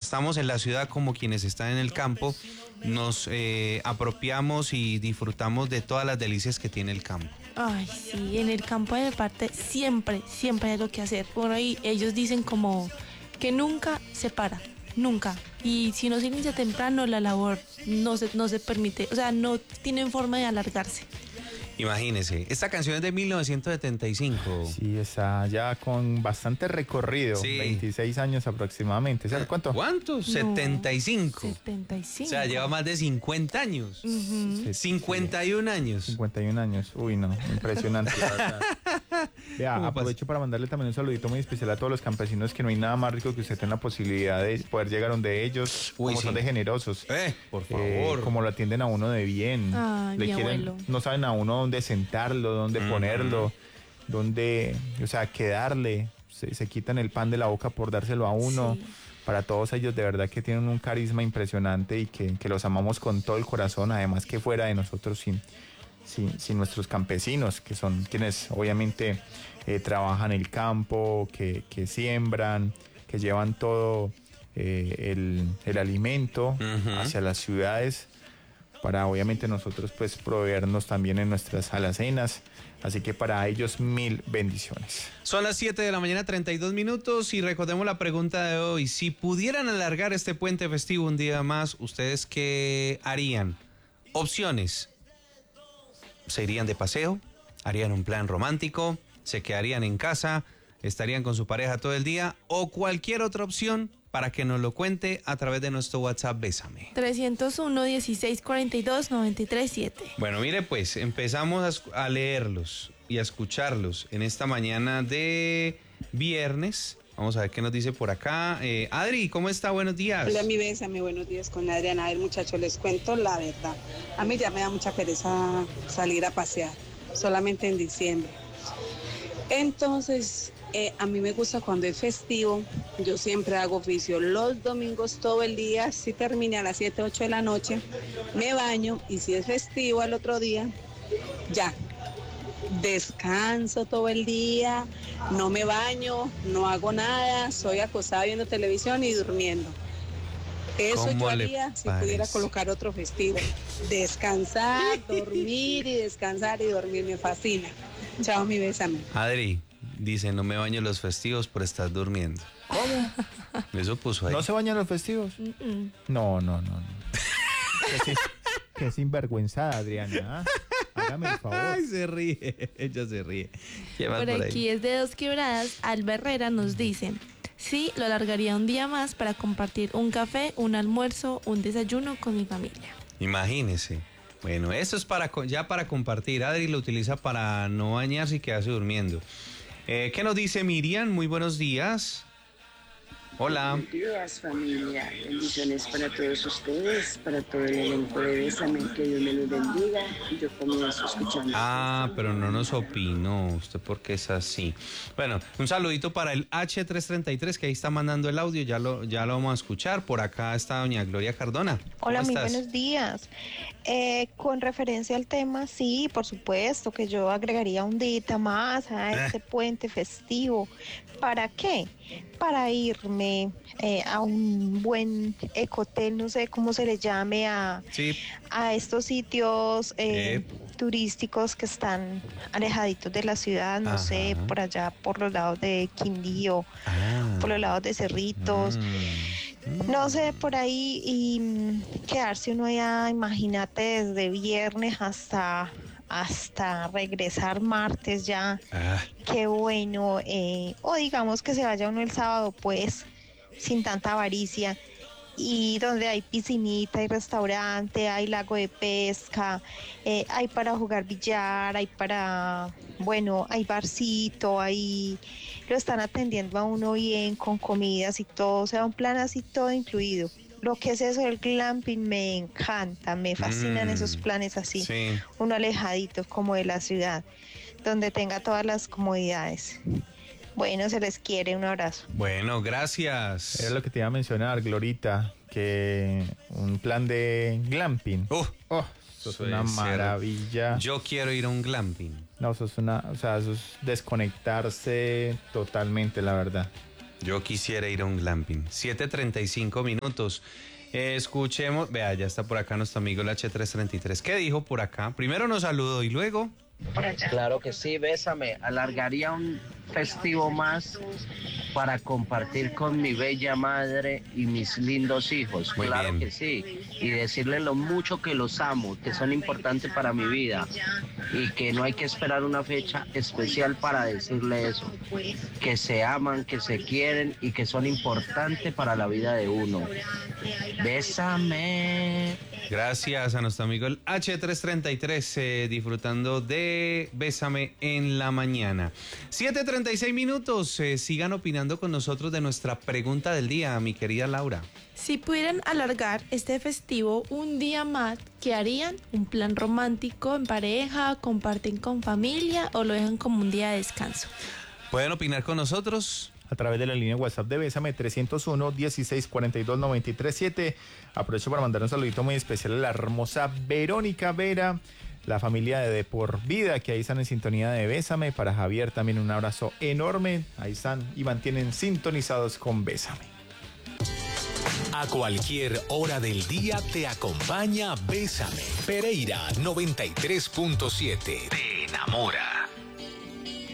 estamos en la ciudad como quienes están en el campo, nos apropiamos y disfrutamos de todas las delicias que tiene el campo. Ay, sí, en el campo de parte siempre hay algo que hacer. Por ahí ellos dicen como que nunca se para, nunca. Y si no se inicia temprano, la labor no se permite, o sea, no tienen forma de alargarse. Imagínese, esta canción es de 1975. Sí, está ya con bastante recorrido, Sí. 26 años aproximadamente. ¿Sabes cuánto? ¿Cuántos? No, 75. 75. O sea, lleva más de 50 años. 51 años. 51 años. Uy, no, impresionante. La verdad. Vea, ¿Cómo aprovecho para mandarle también un saludito muy especial a todos los campesinos, que no hay nada más rico que usted tenga la posibilidad de poder llegar donde ellos, Uy, como sí. son de generosos. Por favor. Como lo atienden a uno de bien. Ay, mi abuelo. No saben a uno dónde sentarlo, dónde ponerlo, dónde, o sea, qué darle. Se quitan el pan de la boca por dárselo a uno. Sí. Para todos ellos, de verdad que tienen un carisma impresionante y que los amamos con todo el corazón, además que fuera de nosotros sin nuestros campesinos, que son quienes obviamente trabajan el campo, que siembran, que llevan todo el alimento hacia las ciudades, para obviamente nosotros pues proveernos también en nuestras alacenas. Así que para ellos 1000 bendiciones. Son las 7 de la mañana, 32 minutos, y recordemos la pregunta de hoy. Si pudieran alargar este puente festivo un día más, ¿ustedes qué harían? Opciones: se irían de paseo, harían un plan romántico, se quedarían en casa, estarían con su pareja todo el día, o cualquier otra opción, para que nos lo cuente a través de nuestro WhatsApp Bésame. 301-1642-937. Bueno, mire pues, empezamos a leerlos y a escucharlos en esta mañana de viernes. Vamos a ver qué nos dice por acá. Adri, ¿cómo está? Buenos días. Hola, mi Bésame, buenos días con Adriana. A ver, muchachos, les cuento la verdad. A mí ya me da mucha pereza salir a pasear, solamente en diciembre. Entonces, a mí me gusta cuando es festivo, yo siempre hago oficio los domingos todo el día, si termine a las 7, 8 de la noche, me baño, y si es festivo al otro día, ya, descanso todo el día, no me baño, no hago nada, soy acostada viendo televisión y durmiendo. Eso yo ¿Cómo le haría si parece? pudiera colocar otro festivo. Descansar, dormir y descansar y dormir, me fascina. Chao, mi Bésame. Adri dice, no me baño los festivos por estar durmiendo. ¿Cómo? Eso puso ahí. ¿No se bañan los festivos? No. Qué sinvergüenzada, Adriana. ¿Ah? Hágame el favor. Ay, se ríe, ella se ríe. ¿Qué más Por por aquí ahí? es de Dos Quebradas. Alba Herrera nos dice: sí, lo alargaría un día más para compartir un café, un almuerzo, un desayuno con mi familia. Imagínese. Bueno, esto es ya para compartir. Adri lo utiliza para no bañarse y quedarse durmiendo. ¿Qué nos dice Miriam? Muy buenos días. Hola. Buenos días, familia. Bendiciones para todos ustedes, para todo el elenco de Bésame. Que Dios me los bendiga. Y yo comienzo escuchando. Ah, pero no nos opinó. ¿Usted por qué es así? Bueno, un saludito para el H333, que ahí está mandando el audio. Ya lo vamos a escuchar. Por acá está doña Gloria Cardona. Hola, ¿Cómo muy estás? buenos días. Con referencia al tema, sí, por supuesto que yo agregaría un día más a este puente festivo. ¿Para qué? Para irme a un buen ecotel, no sé cómo se le llame, Sí. a estos sitios turísticos que están alejaditos de la ciudad, no Ajá. sé, por allá por los lados de Quindío, por los lados de Cerritos. No sé, por ahí, y quedarse uno ya, imagínate, desde viernes hasta regresar martes ya. Qué bueno. O digamos que se vaya uno el sábado, pues, sin tanta avaricia, y donde hay piscinita, hay restaurante, hay lago de pesca, hay para jugar billar, hay barcito, lo están atendiendo a uno bien, con comidas y todo, o sea, un plan así todo incluido. Lo que es eso del glamping me encanta, me fascinan esos planes así, Sí. uno alejadito como de la ciudad, donde tenga todas las comodidades. Bueno, se les quiere, un abrazo. Bueno, gracias. Era lo que te iba a mencionar, Glorita, que un plan de glamping. Eso es una maravilla. Yo quiero ir a un glamping. No, eso es eso es desconectarse totalmente, la verdad. Yo quisiera ir a un glamping. 7:35 minutos. Escuchemos, vea, ya está por acá nuestro amigo el H333. ¿Qué dijo por acá? Primero nos saludó y luego... Claro que sí, Bésame. Alargaría un festivo más para compartir con mi bella madre y mis lindos hijos. Muy claro bien. que sí. Y decirles lo mucho que los amo, que son importantes para mi vida. Y que no hay que esperar una fecha especial para decirle eso. Que se aman, que se quieren y que son importantes para la vida de uno. Bésame. Gracias a nuestro amigo el H333, disfrutando de Bésame en la mañana. 7:36 minutos, sigan opinando con nosotros de nuestra pregunta del día, mi querida Laura. Si pudieran alargar este festivo un día más, ¿qué harían? ¿Un plan romántico en pareja? ¿Comparten con familia o lo dejan como un día de descanso? ¿Pueden opinar con nosotros? A través de la línea WhatsApp de Bésame 301-1642-937. Aprovecho para mandar un saludito muy especial a la hermosa Verónica Vera, la familia de Por Vida, que ahí están en sintonía de Bésame. Para Javier también un abrazo enorme. Ahí están y mantienen sintonizados con Bésame. A cualquier hora del día te acompaña Bésame. Pereira 93.7. Te enamora.